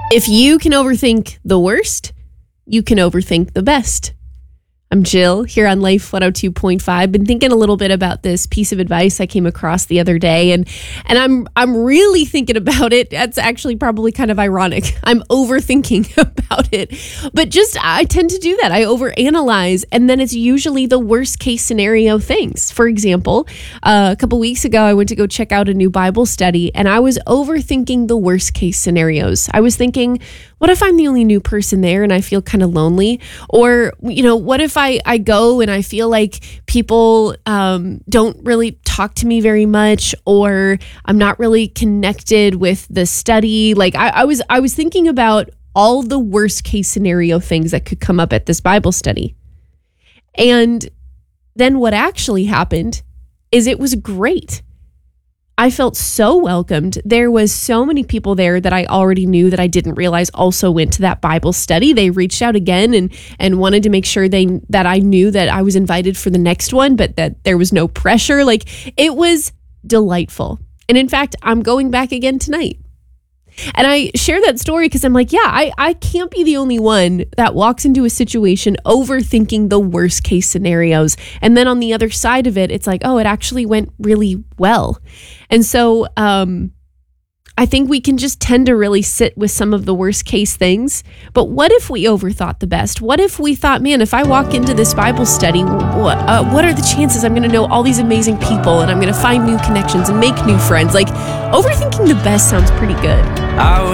If you can overthink the worst, you can overthink the best. I'm Jill here on Life 102.5. Been thinking a little bit about this piece of advice I came across the other day, and I'm really thinking about it. That's actually probably kind of ironic. I'm overthinking about it, but I tend to do that. I overanalyze, and then it's usually the worst case scenario things. For example, a couple weeks ago, I went to go check out a new Bible study, and I was overthinking the worst case scenarios. I was thinking, what if I'm the only new person there and I feel kind of lonely? Or, what if I go and I feel like people don't really talk to me very much, or I'm not really connected with the study? Like I was thinking about all the worst case scenario things that could come up at this Bible study. And then what actually happened is it was great. I felt so welcomed. There was so many people there that I already knew that I didn't realize also went to that Bible study. They reached out again and wanted to make sure that I knew that I was invited for the next one, but that there was no pressure. Like, it was delightful. And in fact, I'm going back again tonight. And I share that story because I'm like, I can't be the only one that walks into a situation overthinking the worst case scenarios. And then on the other side of it, it's like, oh, it actually went really well. And so I think we can just tend to really sit with some of the worst case things. But what if we overthought the best? What if we thought, man, if I walk into this Bible study, what are the chances I'm going to know all these amazing people and I'm going to find new connections and make new friends? Like, overthinking the best sounds pretty good.